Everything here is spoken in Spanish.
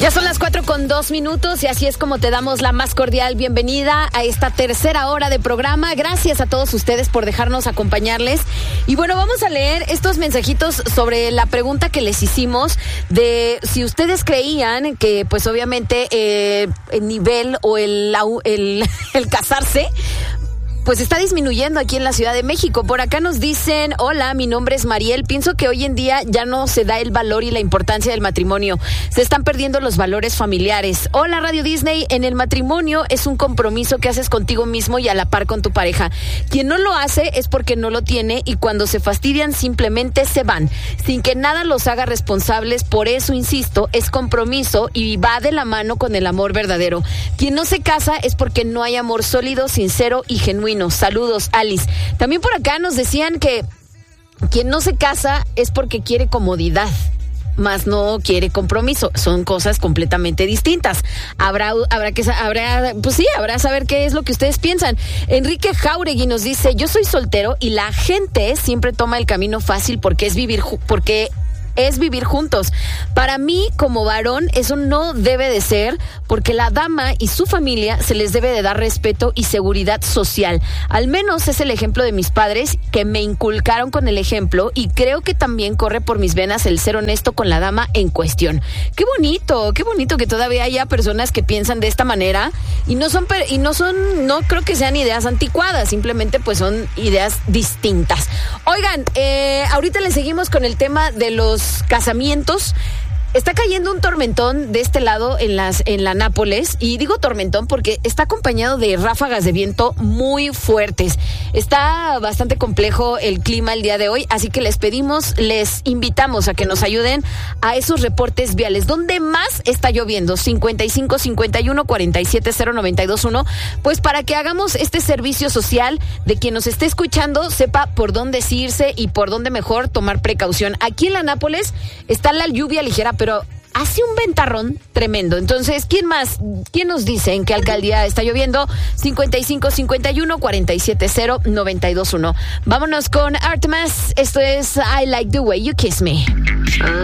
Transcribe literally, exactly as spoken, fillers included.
Ya son las cuatro con dos minutos y así es como te damos la más cordial bienvenida a esta tercera hora de programa. Gracias a todos ustedes por dejarnos acompañarles. Y bueno, vamos a leer estos mensajitos sobre la pregunta que les hicimos de si ustedes creían que pues obviamente eh, el nivel o el, el, el casarse pues está disminuyendo aquí en la Ciudad de México. Por acá nos dicen, hola, mi nombre es Mariel. Pienso que hoy en día ya no se da el valor y la importancia del matrimonio. Se están perdiendo los valores familiares. Hola, Radio Disney. En el matrimonio es un compromiso que haces contigo mismo y a la par con tu pareja. Quien no lo hace es porque no lo tiene y cuando se fastidian simplemente se van, sin que nada los haga responsables. Por eso, insisto, es compromiso y va de la mano con el amor verdadero. Quien no se casa es porque no hay amor sólido, sincero y genuino. Saludos, Alice. También por acá nos decían que quien no se casa es porque quiere comodidad, más no quiere compromiso. Son cosas completamente distintas. Habrá, habrá que, habrá, pues sí, habrá saber qué es lo que ustedes piensan. Enrique Jauregui nos dice, yo soy soltero y la gente siempre toma el camino fácil porque es vivir, porque es vivir juntos. Para mí, como varón, eso no debe de ser, porque la dama y su familia se les debe de dar respeto y seguridad social. Al menos es el ejemplo de mis padres, que me inculcaron con el ejemplo, y creo que también corre por mis venas el ser honesto con la dama en cuestión. Qué bonito, qué bonito que todavía haya personas que piensan de esta manera, y no son, y no son, no creo que sean ideas anticuadas, simplemente pues son ideas distintas. Oigan, eh, ahorita le seguimos con el tema de los casamientos. Está cayendo un tormentón de este lado en las en la Nápoles, y digo tormentón porque está acompañado de ráfagas de viento muy fuertes. Está bastante complejo el clima el día de hoy, así que les pedimos, les invitamos a que nos ayuden a esos reportes viales. ¿Dónde más está lloviendo? cincuenta y cinco, cincuenta y uno, cuarenta y siete, cero, noventa y dos, uno, pues para que hagamos este servicio social de quien nos esté escuchando sepa por dónde sí irse y por dónde mejor tomar precaución. Aquí en la Nápoles está la lluvia ligera, pero pero hace un ventarrón tremendo. Entonces, ¿quién más? ¿Quién nos dice en qué alcaldía está lloviendo? cincuenta y cinco, cincuenta y uno, cuarenta y siete, cero, noventa y dos, uno. Vámonos con Artemis. Esto es I Like the Way You Kiss Me.